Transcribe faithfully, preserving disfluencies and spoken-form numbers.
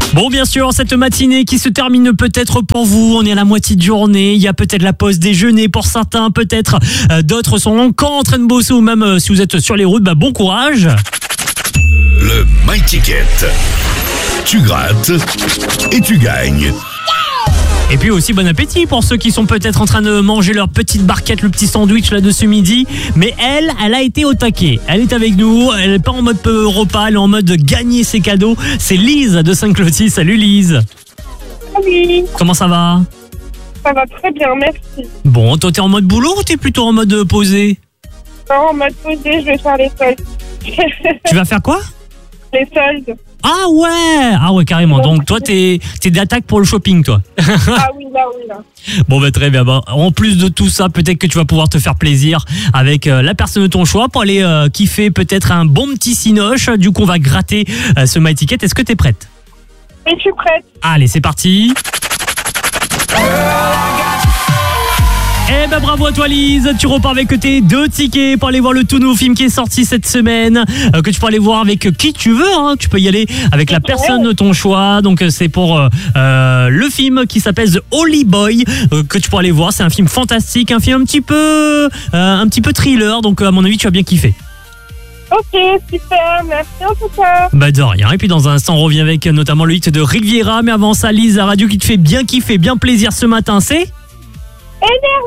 Bon, bien sûr, cette matinée qui se termine peut-être pour vous, on est à la moitié de journée, il y a peut-être la pause déjeuner pour certains, peut-être euh, d'autres sont encore en train de bosser ou même euh, si vous êtes sur les routes, bah, bon courage. Le My Ticket. Tu grattes et tu gagnes. Et puis aussi bon appétit pour ceux qui sont peut-être en train de manger leur petite barquette, le petit sandwich là de ce midi. Mais elle, elle a été au taquet. Elle est avec nous, elle n'est pas en mode repas, elle est en mode gagner ses cadeaux. C'est Lise de Saint-Clotilde. Salut Lise. Salut, Comment ça va? ça va très bien, merci. Bon, toi t'es en mode boulot ou t'es plutôt en mode posé? Non, en mode posé, je vais faire les soldes. Tu vas faire quoi? Les soldes. Ah ouais, ah ouais carrément. Donc toi t'es t'es d'attaque pour le shopping toi. Ah oui, là, oui, là. Bon bah très bien. Bah, en plus de tout ça, peut-être que tu vas pouvoir te faire plaisir avec euh, la personne de ton choix pour aller euh, kiffer peut-être un bon petit cinoche. Du coup on va gratter euh, ce My Ticket. Est-ce que t'es prête? Et je suis prête. Allez c'est parti. Eh ben bravo à toi Lise, tu repars avec tes deux tickets pour aller voir le tout nouveau film qui est sorti cette semaine, euh, que tu peux aller voir avec qui tu veux, hein. Tu peux y aller avec la personne de ton choix, donc euh, c'est pour euh, euh, le film qui s'appelle The Holy Boy, euh, que tu peux aller voir, c'est un film fantastique, un film un petit peu, euh, un petit peu thriller, donc euh, à mon avis tu vas bien kiffer. Ok, super, merci en tout cas. Bah de rien, et puis dans un instant on revient avec notamment le hit de Riviera, mais avant ça Lise, la radio qui te fait bien kiffer, bien plaisir ce matin, c'est... Énergie.